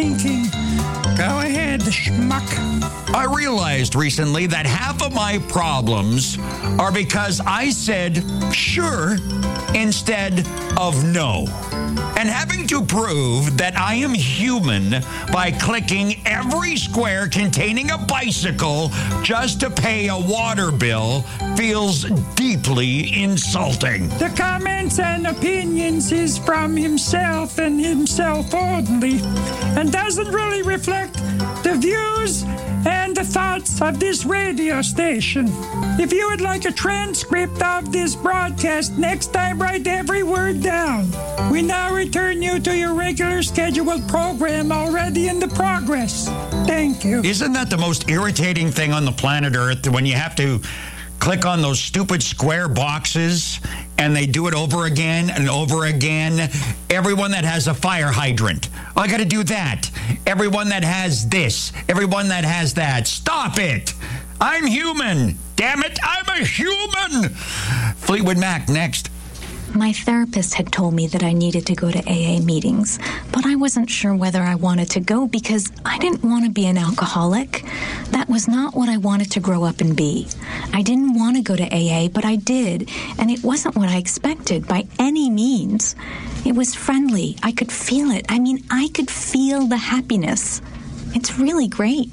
thinking. Go ahead, schmuck. I realized recently that half of my problems are because I said sure instead of no. And having to prove that I am human by clicking every square containing a bicycle just to pay a water bill feels deeply insulting. The comments and opinions is from himself and himself only, and doesn't really reflect the views and the thoughts of this radio station. If you would like a transcript of this broadcast, next time write every word down. We now return you to your regular scheduled program already in the progress. Thank you. Isn't that the most irritating thing on the planet Earth when you have to click on those stupid square boxes and they do it over again and over again? Everyone that has a fire hydrant, I got to do that. Everyone that has this, everyone that has that. Stop it. I'm human. Damn it, I'm a human. Fleetwood Mac next. My therapist had told me that I needed to go to AA meetings, but I wasn't sure whether I wanted to go because I didn't want to be an alcoholic. That was not what I wanted to grow up and be. I didn't want to go to AA, but I did, and it wasn't what I expected by any means. It was friendly. I could feel it. I mean, I could feel the happiness. It's really great.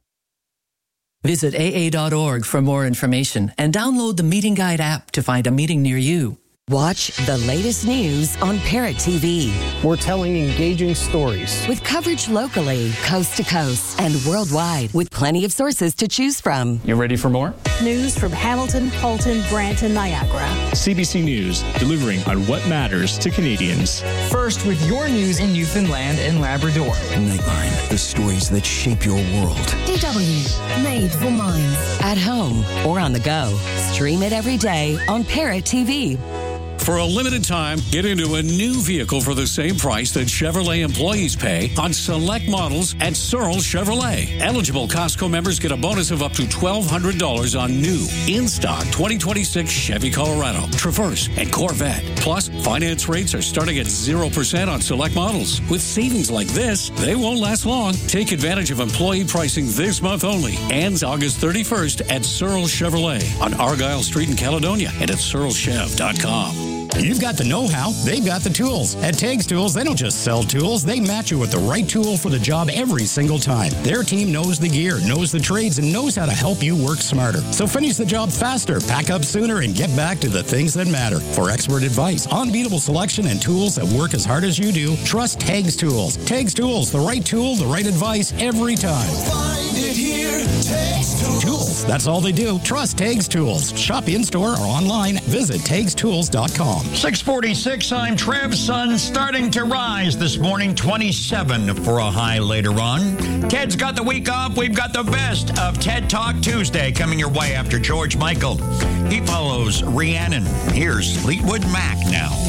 Visit AA.org for more information and download the Meeting Guide app to find a meeting near you. Watch the latest news on Parrot TV. We're telling engaging stories with coverage locally, coast to coast, and worldwide with plenty of sources to choose from. You ready for more? News from Hamilton, Halton, Brant, and Niagara. CBC News, delivering on what matters to Canadians. First with your news in Newfoundland and Labrador. Nightline, the stories that shape your world. DW, made for minds. At home or on the go. Stream it every day on Parrot TV. For a limited time, get into a new vehicle for the same price that Chevrolet employees pay on select models at Searle Chevrolet. Eligible Costco members get a bonus of up to $1,200 on new, in-stock 2026 Chevy Colorado, Traverse, and Corvette. Plus, finance rates are starting at 0% on select models. With savings like this, they won't last long. Take advantage of employee pricing this month only. Ends August 31st at Searle Chevrolet on Argyle Street in Caledonia and at searlechev.com. You've got the know-how, they've got the tools. At Tags Tools, they don't just sell tools, they match you with the right tool for the job every single time. Their team knows the gear, knows the trades, and knows how to help you work smarter. So finish the job faster, pack up sooner, and get back to the things that matter. For expert advice, unbeatable selection, and tools that work as hard as you do, trust Tags Tools. Tags Tools, the right tool, the right advice every time. Find it here, Tags Tools, that's all they do. Trust Tags Tools. Shop in-store or online. Visit tagstools.com. 646, I'm Trev. Sun starting to rise this morning, 27 for a high later on. Ted's got the week off. We've got the best of TED Talk Tuesday coming your way after George Michael. He follows Rhiannon. Here's Fleetwood Mac now.